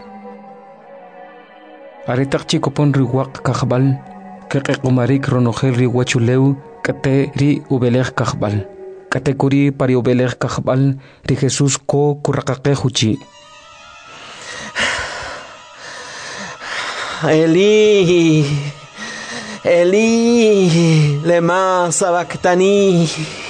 B: Aretak chikopon ri wak kahbal. Keke kumarik ronogel ri wachuleu. Kate ri ubelech kahbal. Kate kuri pari ubelech kahbal. Ri Jesus ko kurakake huchi.
L: Eli, Eli, lema sabactani.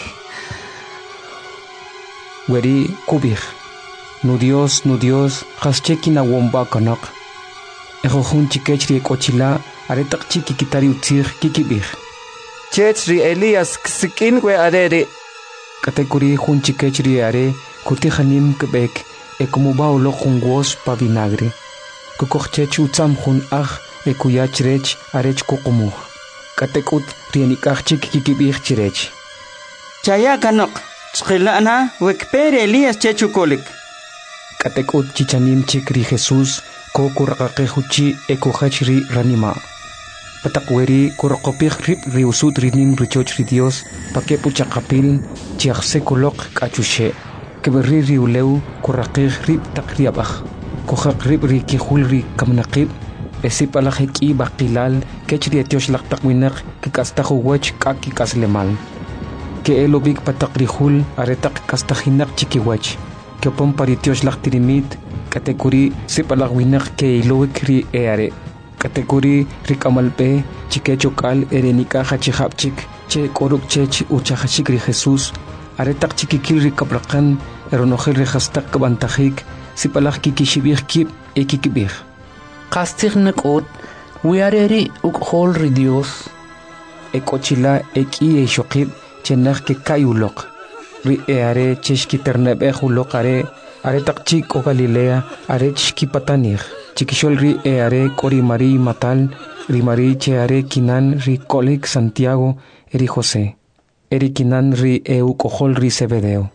B: Weri kubir. Nu Dios, nu Dios, hascheki na womba kanak. Ejo hun chikechri kochila, aretak chiki kitari utzir kikibir.
C: Chechri Elias ksikin we arere.
B: Katekuri hun chikechri are, kutihanim kebek, e como ba ulo hun wos pa vinagre. Kukochech utzam hun ach e kuyach rech arech kokomuh. Katekut rienikach chik kikibir chirech.
F: Chaya kanok, chkilana wekpere Elias chechukolik.
B: Katekut chichanim chikri Jesus ko kurakake huchi e kuhachri ranima. Patakweri kurakopich rip riusut rinim richoch ri Dios pakepu chakapil chiachse kulok kachushe. Keberi riuleu kurakich rip takriabach. Kuhak rib ri kihul ri kamnaqib esip alahiki bakilal kechri etiosh laktak winak kikastahu wach kaki kaslemal ke elobik patakrihul aretak kastahinak chikiwach ke pom paritiosh laktirimit kategori sip alah winak ke ilowik ri eare kategori rikamalpe chikechokal erenika hachihapchik che koruk chech uchahachik ri Jesus aretak chikikil ri kabrakan eronohel ri hastak kabantajik si palak kikishibir kip e kikibir.
M: Kastig nakot, wiareri ukhol ri Dios.
B: E kochila e ki e shokib, chenak ke kayulok. Ri e are cheshki terneb e hulok are, are tak chik o Galilea, are chiki patanir. Chikishol ri e are kori mari matal, ri mari che are kinan ri kolik Santiago, eri Jose. Eri kinan ri e ukohol ri Zebedeo.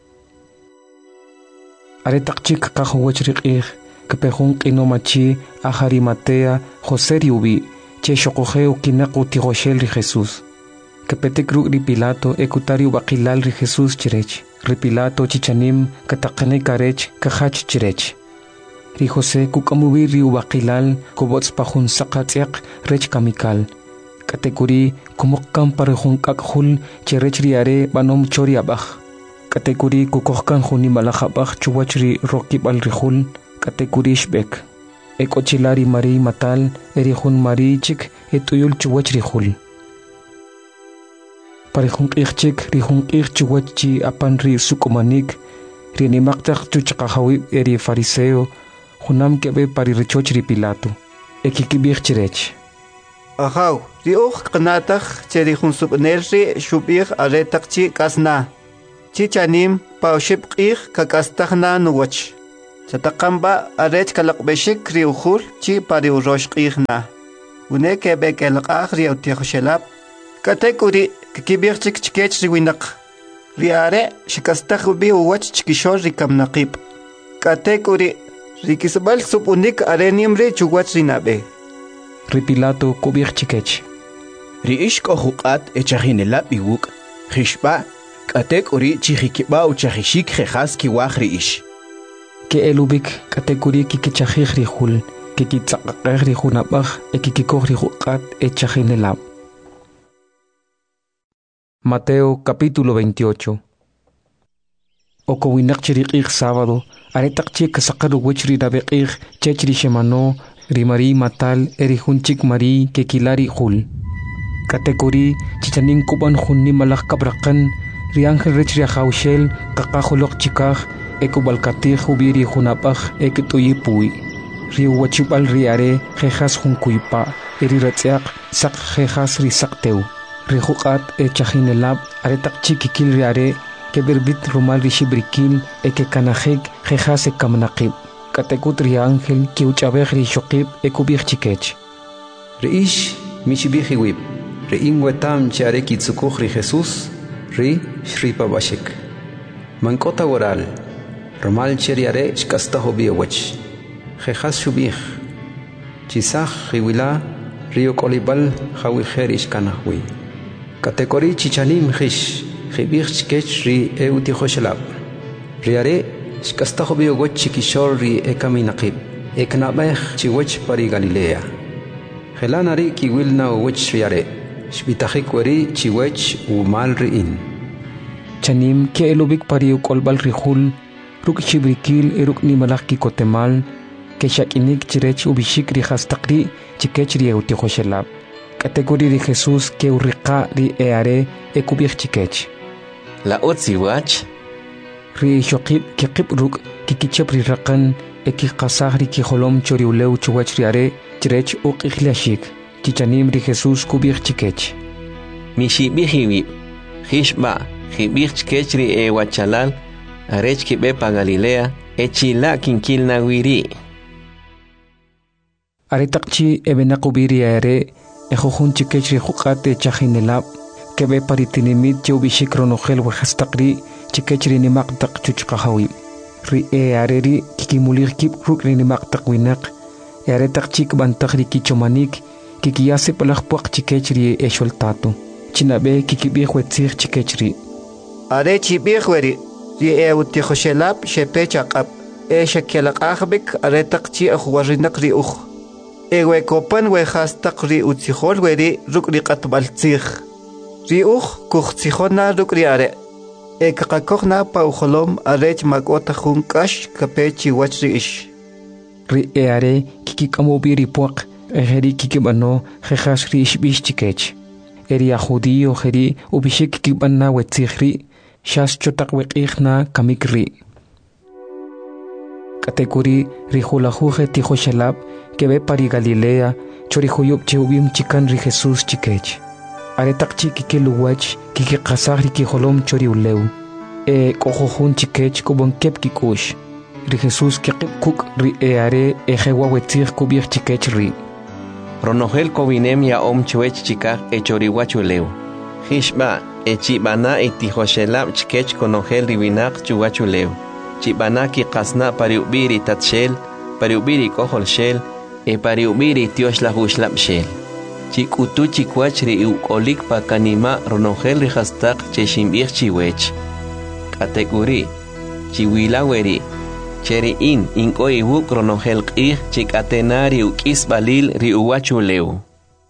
B: Are takchik kahowach riqih, kapehun qinomachi, aharimatea, José riubi, che shokoheu kinaku tigoshel ri Jesus. Kapetekru ri Pilato, ekutariu bakilal ri Jesus chirech, ri Pilato chichanim, katakane karech, kahach chirech. Ri José kukamubi riu bakilal, kobots pahun sakatiak, rech kamikal. Katekuri, kumukam parehun kakhul, chirech riare banom choriabach. Kategori kukohkan huni malakhabach chuwachri rokib al rihul kategori shbek ekochilari mari matal erihun mari chik etuyul chuwachri hul parihun ichchik rihun ich chuwachi apanri sukumanik rinimaktak chuchqahawi eri fariseo hunam kebe pari richochri Pilato ekikibich chirech
D: Ajaw, riuj qnataj cherihun subner ri shubih aretak chi kasna. Chichanim paushib qih kakastahna nuwach. Chatakamba arech kalakbeshik riujul chi pariurosh qihna. Une kebe kelqah riutihoshelap. Katekuri kibirchik chikech riwinak. Riare shikastahubi uwach chikishor rikamnaqib. Katekuri rikisbal subunik arenimri chuwach rinabe.
B: Ripilato kubir chikech.
N: Riishk ojuqat echajinelap iwuk. Khishba katekuri chihikiba uchahishik jejas kiwaj riish.
B: Ke elubik katekuri kikichajij rijul. Kikitzaqaqej rijunabaj ekikikoj rijuqat echajinelap. Mateo capítulo veintiocho. Okowinak chiriqij sábado, aretak chi kasaqaru wichri rabeqij chechri shemano, rimari matal erijunchik mari kekilari hul. Katekuri chichanin kuban junni malak kabrakan, riangel rechri ajaushel, kakajolok chikaj, ekobalkatij ubiri junapaj eketuyipui. Riu wachibal riare, jejas junkuipa, eriratziak, sak jejas risakteu. Rijuqat echajinelab aretak chikikil riare keberbit rumal rishibrikil eke kanajek jejas ekamnaqib katekut ri ángel kiuchabej rishoqib ekubij chikech.
I: Riish mishibijiwib riin wetam chare kitsukuj ri Jesús ri shripabashik. Mankota waral rumal cheriare shkastajo biowech. Jejas shubij chisaj riwila rio kolibal jawijer ishkanajwi. Katekori chichanim jish, jibich chikech ri eutihoshelab. Riare, shkastajobi ogoch chikishor ri ekaminaqib, eknabech chiwech pari Galilea. Helanari kiwilna owech riare, shbitajikweri chiwech umal riin.
B: Chanim ke elubik pari ukolbal rijul, ruk chibrikil eruk ni malak kikotemal, ke shakinik chirech ubishik ri hastakri chikech ri eutihoshelab. Kategori de Jesús que urriqa ri eare ekubir chikech.
A: La otziwach.
B: Ri shokib ke qibruk kikichep ri raqan eki qasah ri ki holom chori uleu chuwach ri are chirech uq ikhlashik. Chichanim ri Jesús kubir chikech.
A: Mishi bihiwi. Hishba hibir chikech ri e wachalal arech kibe pa Galilea echila kinkil na wiri.
B: Aretakchi ebenakubiri are Ejojun chikech rijuqate chajinelab, kebe paritinimit chubishik ronojel wajastaqri, chikech rinimaqtaq chuchqahawi. Ri e areri kikimulir kip ruk rinimaqtaq winak, e aretaq chik bantaq rikichomanik, kikiyase palajpuaq chikech ri e sholtato. Chinabe kikibij wetzij chikech ri.
D: Are chibij weri, ri e utihoshelab shepechaqab, e shakyalaqajbik aretaq chi ajuwarinak ri uj. Ewe kopan we hastak ri utzihol weri ruk ri qatbaltzih. Ri uj kuchtzihona ruk ri are. E kakakokna pa ujolom arech makota jun kash kapechi wach ri ish.
B: Ri e are kikikamobi ri puak ejeri kikibano jejas ri ishbish chikech. Eri a judío jeri ubishik kikibana wetzih ri shas chotak weqihna kamik ri. Katekuri ri julajuje tijoshelab que ve pari Galilea, chorihuyup cheubim chikan ri Jesús chikech. Aretak chiki ke luwach, kiki kasahri ki holom chori uleu. E kohojun chikech kubon kep kikush. Ri Jesús ke kuk ri e are e jewa wetzir kubir chikech ri.
A: Ronogel kobinem ya om chuech chikak e choriwach uleu. Hishba e chibana e tijoshelab chikech konogel ribinak chuwach uleu. Chibana ki kasna pariubiri tatshel, pariubiri kohol shel, e pariubiri tios la huslap shel. Chikutu chikwach ri ukolik pa kanima ronogel ri hastak cheshimbir chiwech. Kategori, chiwilaweri, cheri in inko iwuk ronogel qih chikatena ri ukis balil ri uwachuleu.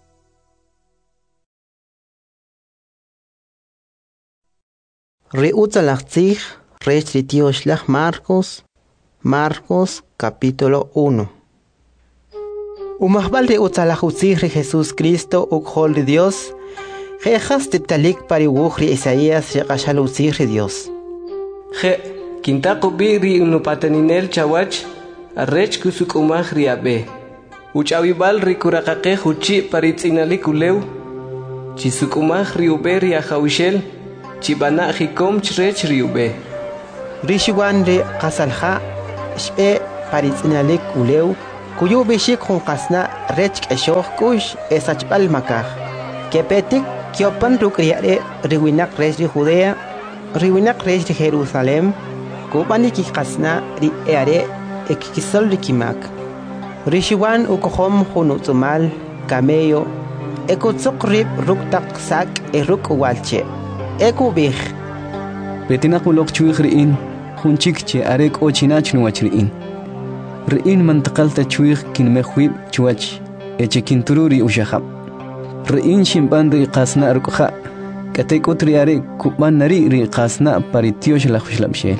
G: Ri utzalachtzig, rech ri tioshlach Marcos, Marcos capítulo uno. Umahbal ri utzalajutzig ri Jesús Cristo ukhol ri Dios, jejas tiptalik pari wuj ri Isaías reqashalutzig ri Dios.
E: Je, kintaqubi ri unupateninel chawach, arrech kusuk umaj ri abe. uchawibal rikuraqaqe huchi paritzinalik ulew chisukumaj riube riajawishel chibana hikom chrech riube
G: Rishuan re qasalha shbe paritzinalik ulew kuyu bishik hunqasna rech eshoh kush esachbal makaj kepetik kiopan rukriare riwinak res ri Judea riwinak res ri Jerusalem kubani kikasna ri eare ekikisol rikimak Rishuan ukohom hunutzumal camello ekutzuk rib ruktak sak eruk walche ekubij
B: Betina kulok chuig riin hunchik che arek ochinach nuach riin riin mantaqalta chuig kinmehwib chuach eche kintururi ushahab riin shimban ri qasna rukha katek utri are kuban nari ri qasna paritiosh la khushlabshel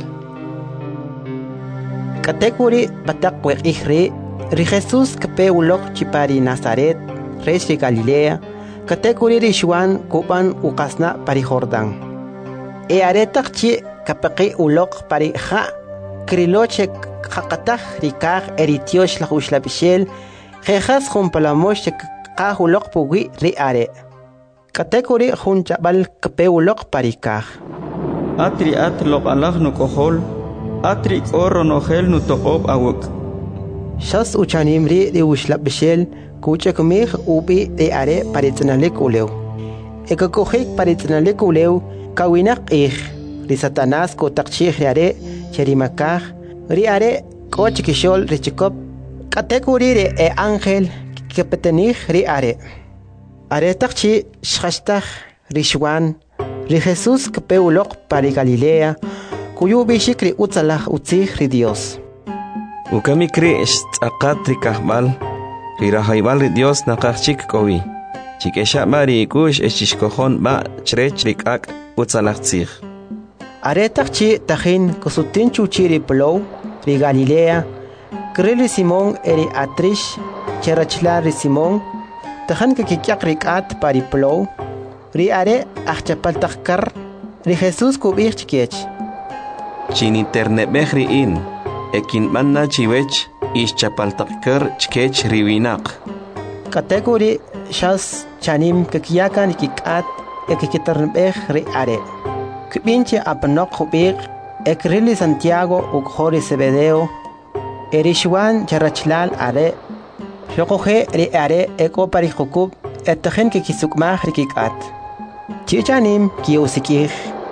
G: katekuri batak wek ihre ri Jesus kape ulok chipari Nazaret res ri Galilea katekuri ri Juan kuban uqasna pari Jordan e aretak chi kapaqi ulok pari kha kriloche khaqatah rikar eritiosh la khushlabshel khas khumpalamosh qa ulok pugi ri are katekuri khunjabal kape ulok parikar
F: atri at lok alah no kohol atri oro no gel no toqob awuk
G: Shas uchanimri ri ushlabshel kuchakmih ubi de are paritnalik ulew ekakojik paritnalik ulew kawinak ih ri Satanas ko takchih are cherimakaj ri are kochkishol richikop katekuri re e ángel kepetenih ri are are takchi shkhastaj ri Juan ri Jesus kepeulok pari Galilea kuyu bishikri utzalah utzih ri Dios
A: Ukamikri aqat rikahbal rirahaybal ri Dios naqachik kowi chikesha mari kush eshishkojon ba chrech rikak utzalachtzig
G: Aretakchi tajin kusutin chuchiri plow ri Galilea krili Simón eri atrish cherachla ri Simón tajan kikyak rikat pari plow ri are achapaltakar ri Jesus kubich chikech
A: Chini ternebeh riin ekin manna chiwech ischapaltakar chkech riwinak
G: kategori shas chanim kikyakan kikat ekikiternebeh ri are Kibinche apnok hubik ekrili Santiago ukhori Zebedeo erishwan charachlal are shokoje ri are eko pari hukub etajen kikisukmah rikikat chichanim kiusikih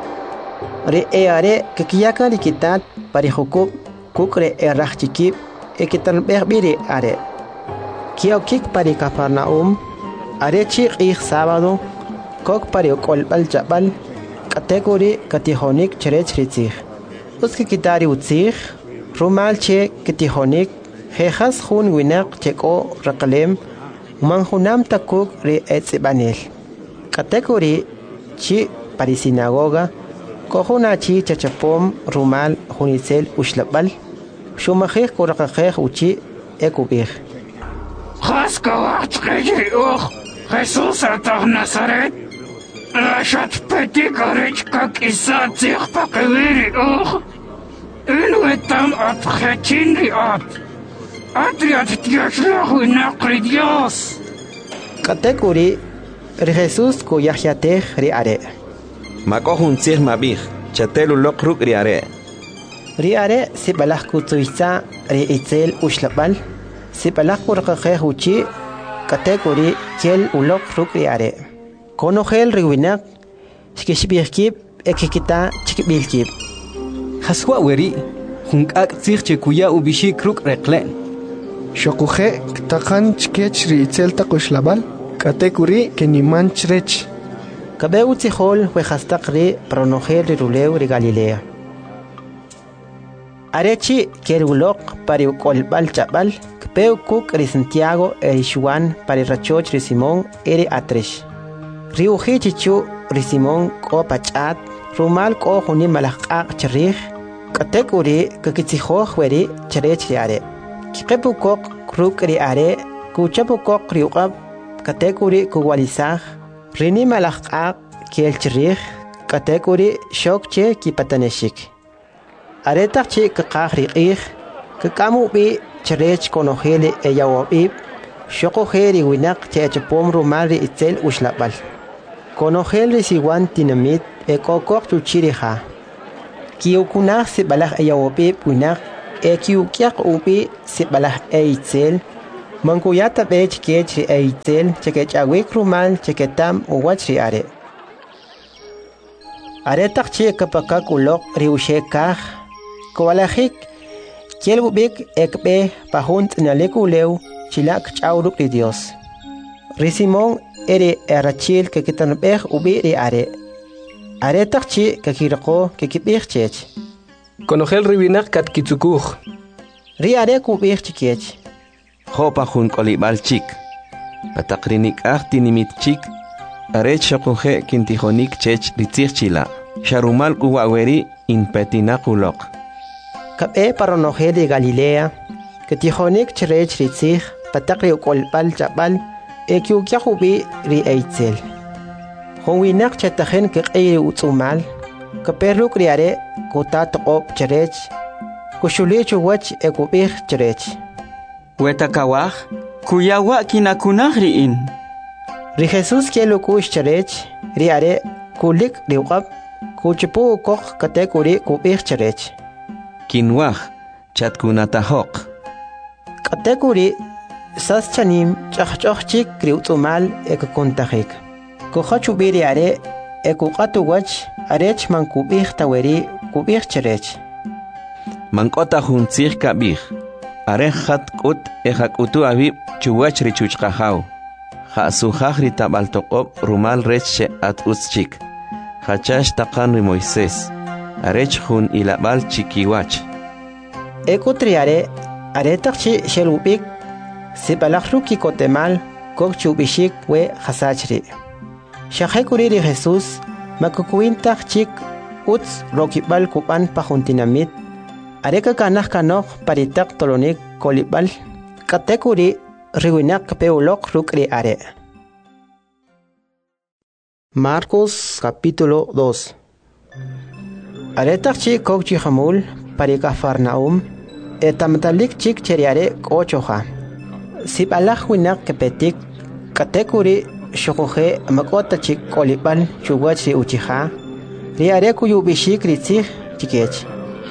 G: ri e are kikiyaka rikitat pari hukub kukre erachikib ekitanbeh biri are kiokik pari Capernaum are chik ich sábado kok pari ukolbal jabal kategori katihonik cherech ritzig uski kitari utzig rumal che katihonik jejas hun winak cheko rakalem manhunam takuk ri etzibanel kategori chi pari sinagoga kohuna chi chachapom rumal hunisel ushlabal shumajej korakajej uchi ekubij
O: Haskawach chkejri uch Jesus atah Nazaret Lashat peti garich kak isa zich pakewiri uch Inuetam at khechinri at Atriat tiashlahu inakri Dios
G: kategori ri Jesus ko yahyatej ri are
A: Makohun tsih mabih chatelu lokruk ri are
G: ri are sibalaj kutsuitza ri itzel ushlabal sibalaj kurqajej uchi kategori kel ulok ruk ri are konogel riwinak shkishbihkib ekikita chikbilkib
B: haswa weri hunkak tsig che kuya ubishik ruk reqlen
C: shokuje ktakan chkech ri itzel taqushlabal kategori keniman chrech
G: kabeu tzihol wejastaq ri pronogel ri rulew ri Galilea arechi kerulok pari ukolbal chabal kpeu kuk ri Santiago eri Juan pari rachoch ri Simón eri atresh ri ujichichu ri Simón ko pachat rumal ko huni malaqaq cherij kategori kakitzihoj weri cherech ri are kiqepu kok kruk ri are kuchapu kok ri uqab kategori kuwalisaj rini malaqaq kel cherij kategori shokche kipataneshik aretaq chi kaqaj ri qij kakamu bi cherech konojele eyawabib Shoko heri winak chechapom rumari itzel ushlapal. Konogel risiwan tinamit e kokok chuchiriha. Kiukunak si balah ayawopip winak e kiukyak upi si balah e itzel. Mangkuyata bech kech e itzel chekech awik rumal cheketam uwachri are. Are takchi kapakak ulok riushekah. Kowalahik kielbubik ekbe pahunt nalekuleu chilak chauruk de Dios. Risimon ere erachil que kitanbeh ubiri are. Are takchi que kirko que kibich chech.
E: Conogel ribinak kat kitsukuj.
G: Ri are kubich chikech.
A: Hopa hun kolibal chik. Patakrinik ahtinimit chik. Are chokuje kintijonik chech ritzich chila. Sharumal kuwaweri in petinakulok.
G: Kabe paronoje de Galilea. Que tijonik cherech ritzich. Patakri ukolbal chabal. Ekiukia hubi ri eitzel. Honwinak chatajen ke eye utsumal. Kaperuk riare kotat op cherech. Kushulichu wach ekubich cherech.
F: Wetakawah kuyawa kinakunah riin.
G: Ri Jesus kielo kush cherech riare kulik riwab kuchipu kok katekuri kubich cherech.
A: Kinwah chatkunatahok.
G: Katekuri sas chanim chachchik kriutumal ekokontahik. Kochachubiri are ekukatu wach arech man kubich taweri kubich cherech.
A: Mankota huntzich kabich. Arehat kut ehak utu abib chuwach richuchkahau. Ha suhaj ritabaltokop rumal reche at uschik. Hachash takan ri Moisés. Arech hun ilabal chikiwach.
G: Ekotriare aretakchi shelubik. Sipalachruki kotemal kok chubishik we hasachri. Shahekuri Jesús makukuintach chik uts rokibal kupan pahuntinamit. Areka kanah kanok paritak tolonik kolibal. Katekuri riwinak peulok rukri are. Marcos capítulo dos. Aretak chik kok chihamul parika Farnaum. Etamtalik chik cheriare kochoha. Sipalach winak kepetik katekuri shokoje makota chik kolibal chuwachi uchiha. Riare kuyu bishik ritzich chikech.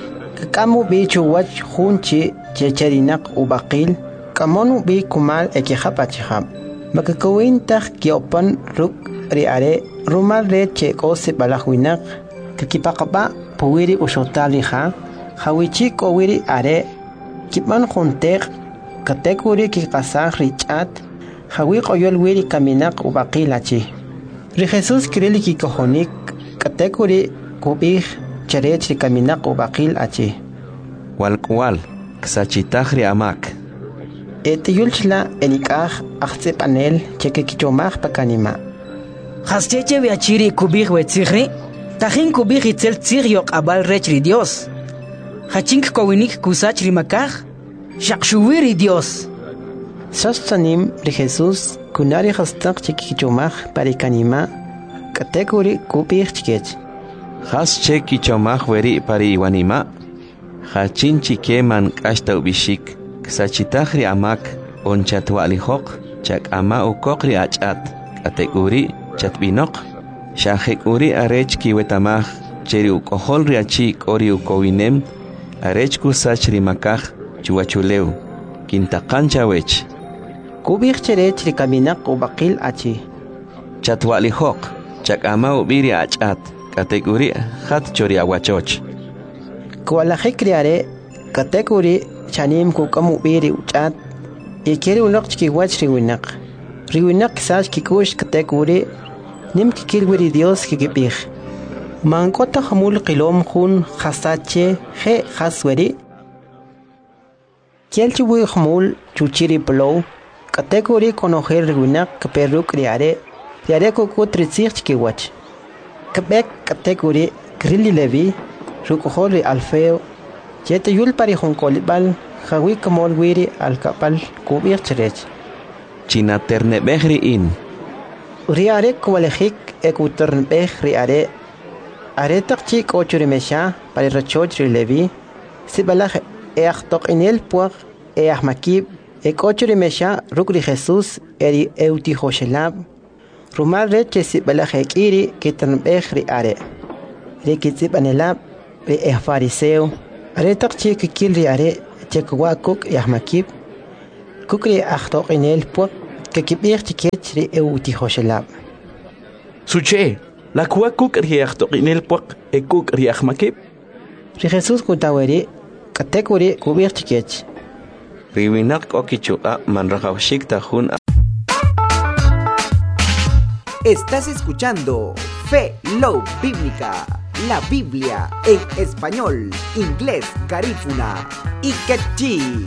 G: Kamu bi chuwach hunchi checherinak ubakil. Kamonu bi kumal ekihapachiham. Makakawintach kiopan ruk riare rumal re cheko sipalach winak. Kakipakapa puwiri ushotaliha. Hawichik owiri are. Kipan juntek katekuri ki kasaj richat. Hawi koyol wiri kaminak ubakilachi. Ri Jesus kirili ki kohonik katekuri kubih cherech ri kaminak ubakil achi.
A: Walkwal ksachitahri amak.
G: Ete yulchla enikaj achse panel cheke kichomaj pakanima.
J: Hascheche viachiri kubih wetzihri. Tajin kubih itzel tzir yok abal rechri Dios. Hachink kowinik kusach rimakaj. Shakshuwiri Dios.
G: Sastanim ri Jesus kunari hastak chikichomaj parikanima katekuri kubih chikech.
A: Has chekichomaj weri pari iwanima. Hachin chikeman kashta ubishik. Ksachitahri amak onchatwalihok chak ama ukokri achat. Katekuri chatbinok. Shahekuri arech kiwetamaj cheri ukoholri achik ori ukowinem. Arech kusach rimakaj chuachuleu. Kintakancha wech.
G: Kubich cherech rikaminak ubakil achi.
A: Chatwalihok chak ama ubiri achat. Katekuri hat chori awachoch.
G: Kualajik riare katekuri chanim kukamu ubiri uchat. Ikeri ulok chikiwach riwinak. Riwinak sach kikush katekuri nim kikilwiri Dios kikipich. Mankota hamul kilom hun hasache he hasweri. Kielchiwi hamul chuchiri plow. Katekuri konojer riwinak kaperuk riare. Riare kukutritzich chikiwach. Kabek katekuri grilli levi. Rukohori alfeo. Jete yul pari honkolibal. Hawi kamol wiri al kapal kubir cherech.
A: Chinaternebehri in.
G: Riare kualejik ekuternbeh riare. Aretak chik ochurimesha pari rachoch rilevi. Sibalaj eachtok inel puag eachmakib Ekochuri mesha rukri Jesús eri euti hoshelab. Rumal reche si balajekiri kitan bechri are. Rikitsip anelab be eh fariseo. Are takchi kikilri are chekwa kuk yahmakib. Kukri achtok inel po kekibir tiketri euti hoshelab.
K: Suche, la kua kuk riachtok inel po e kuk riahmakib.
G: Ri Jesús kuntaweri katekuri kubir tikech.
A: Riwinak okichua manrakawshik tajun.
P: Estás escuchando Fe Love Bíblica, la Biblia en español, inglés, garífuna y quechí.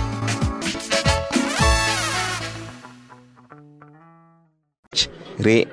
A: Re